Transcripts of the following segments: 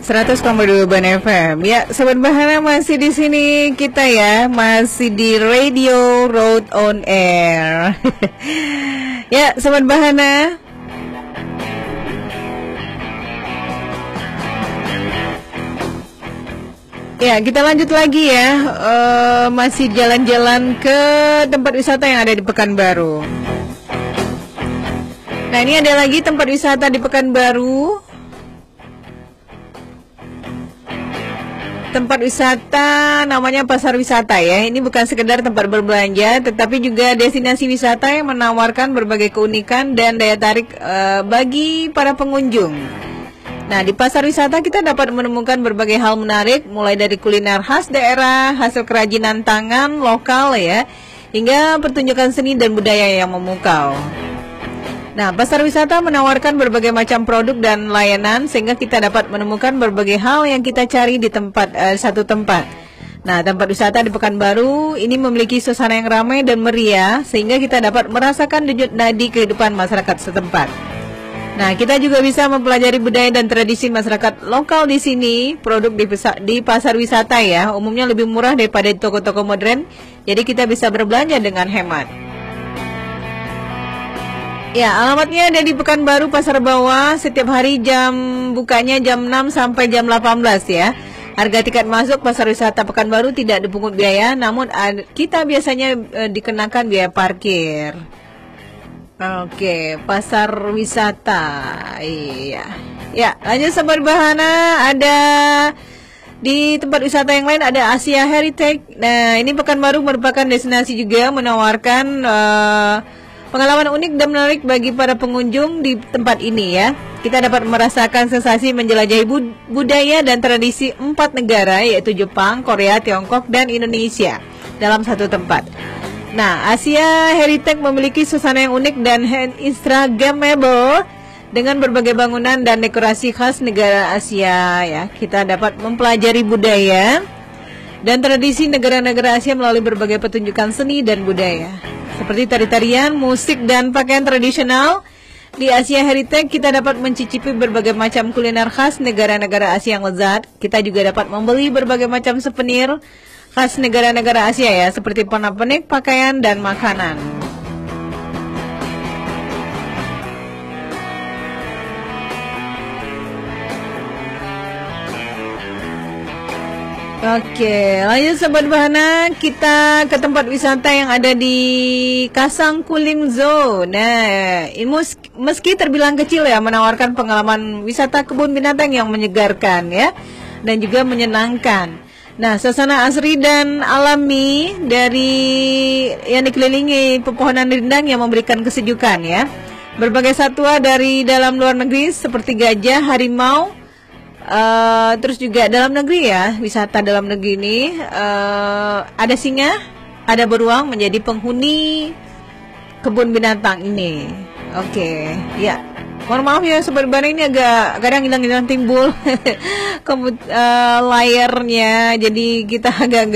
100,2 Ban FM. Ya, Sobat Bahana masih di sini kita ya, masih di Radio Road on Air. Ya, Sobat Bahana. Ya, kita lanjut lagi ya. Masih jalan-jalan ke tempat wisata yang ada di Pekanbaru. Nah, ini ada lagi tempat wisata di Pekanbaru. Tempat wisata namanya Pasar Wisata ya. Ini bukan sekedar tempat berbelanja, tetapi juga destinasi wisata yang menawarkan berbagai keunikan dan daya tarik bagi para pengunjung. Nah, di Pasar Wisata kita dapat menemukan berbagai hal menarik, mulai dari kuliner khas daerah, hasil kerajinan tangan lokal ya, hingga pertunjukan seni dan budaya yang memukau. Nah, Pasar Wisata menawarkan berbagai macam produk dan layanan sehingga kita dapat menemukan berbagai hal yang kita cari di satu tempat. Nah, tempat wisata di Pekanbaru ini memiliki suasana yang ramai dan meriah sehingga kita dapat merasakan denyut nadi kehidupan masyarakat setempat. Nah, kita juga bisa mempelajari budaya dan tradisi masyarakat lokal di sini. Produk di pasar wisata ya, umumnya lebih murah daripada di toko-toko modern. Jadi kita bisa berbelanja dengan hemat. Ya, alamatnya ada di Pekanbaru Pasar Bawah. Setiap hari bukanya jam 6 sampai jam 18 ya. Harga tiket masuk Pasar Wisata Pekanbaru tidak dipungut biaya, namun kita biasanya dikenakan biaya parkir. Oke, Pasar Wisata. Iya. Ya, lanjut Sobat Bahana, ada di tempat wisata yang lain ada Asia Heritage. Nah, ini Pekanbaru merupakan destinasi juga menawarkan pengalaman unik dan menarik bagi para pengunjung di tempat ini ya. Kita dapat merasakan sensasi menjelajahi budaya dan tradisi 4 negara, yaitu Jepang, Korea, Tiongkok, dan Indonesia dalam satu tempat. Nah, Asia Heritage memiliki suasana yang unik dan instagramable dengan berbagai bangunan dan dekorasi khas negara Asia ya. Kita dapat mempelajari budaya dan tradisi negara-negara Asia melalui berbagai pertunjukan seni dan budaya, seperti tari-tarian, musik, dan pakaian tradisional. Di Asia Heritage kita dapat mencicipi berbagai macam kuliner khas negara-negara Asia yang lezat. Kita juga dapat membeli berbagai macam souvenir khas negara-negara Asia ya, seperti pernak-pernik, pakaian, dan makanan. Oke, lanjut Sobat Bahana, kita ke tempat wisata yang ada di Kasangkuling Zoo. Nah, meski terbilang kecil ya, menawarkan pengalaman wisata kebun binatang yang menyegarkan ya, dan juga menyenangkan. Nah, suasana asri dan alami dari yang dikelilingi pepohonan rindang yang memberikan kesejukan ya. Berbagai satwa dari dalam luar negeri seperti gajah, harimau, terus juga dalam negeri ya, wisata dalam negeri ini ada singa, ada beruang menjadi penghuni kebun binatang ini. Oke, ya. Mohon maaf ya Sobat Bahana, ini agak kadang hilang-hilang timbul layarnya, jadi kita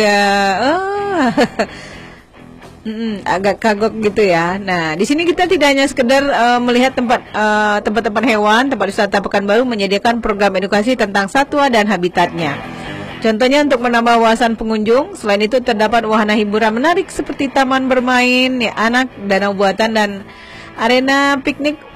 agak kagok gitu ya. Nah, di sini kita tidak hanya sekedar melihat tempat-tempat hewan. Tempat wisata Pekanbaru menyediakan program edukasi tentang satwa dan habitatnya. Contohnya untuk menambah wawasan pengunjung. Selain itu terdapat wahana hiburan menarik seperti taman bermain ya, anak, danau buatan, dan arena piknik